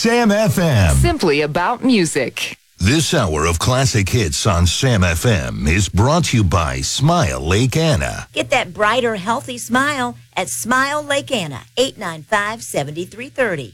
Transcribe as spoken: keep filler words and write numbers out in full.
Sam F M. Simply about music. This hour of classic hits on Sam F M is brought to you by Smile Lake Anna. Get that brighter, healthy smile at Smile Lake Anna, eight nine five, seven three three zero.